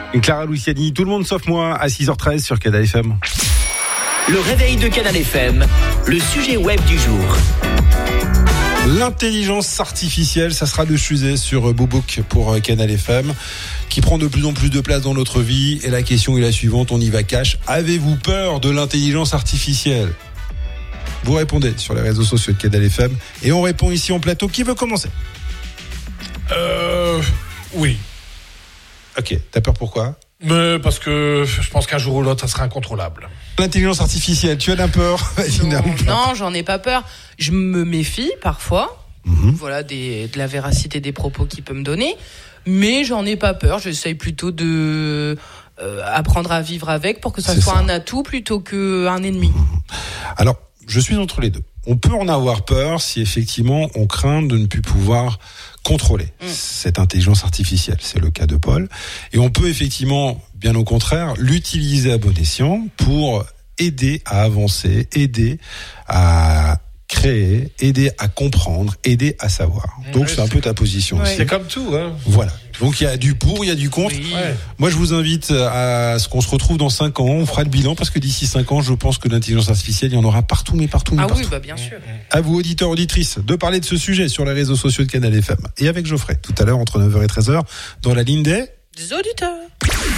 Clara Luciani, tout le monde sauf moi, à 6h13 sur Canal FM. Le réveil de Canal FM, le sujet web du jour. L'intelligence artificielle, ça sera le sujet sur Boubouk pour Canal FM, qui prend de plus en plus de place dans notre vie. Et la question est la suivante, on y va cash. Avez-vous peur de l'intelligence artificielle ? Vous répondez sur les réseaux sociaux de Canal FM. Et on répond ici en plateau. Qui veut commencer ? Oui. Ok, t'as peur pourquoi ? Mais parce que je pense qu'un jour ou l'autre, ça sera incontrôlable. L'intelligence artificielle, tu en as peur ? Non, j'en ai pas peur. Je me méfie parfois, voilà, de la véracité des propos qu'il peut me donner, mais j'en ai pas peur. J'essaye plutôt de apprendre à vivre avec pour que ça soit un atout plutôt qu'un ennemi. Alors, je suis entre les deux. On peut en avoir peur si effectivement on craint de ne plus pouvoir contrôler cette intelligence artificielle. C'est le cas de Paul. Et on peut effectivement, bien au contraire, l'utiliser à bon escient pour aider à avancer, aider à créer, aider à comprendre, aider à savoir. Donc c'est un peu ta position aussi. C'est comme tout, hein. Voilà. Donc il y a du pour, il y a du contre. Oui. Moi je vous invite à ce qu'on se retrouve dans 5 ans, on fera le bilan parce que d'ici 5 ans, je pense que l'intelligence artificielle, il y en aura partout, mais partout. Ah oui, bah bien sûr. À vous auditeurs, auditrices, de parler de ce sujet sur les réseaux sociaux de Canal FM. Et avec Geoffrey, tout à l'heure entre 9h et 13h, dans la ligne des auditeurs.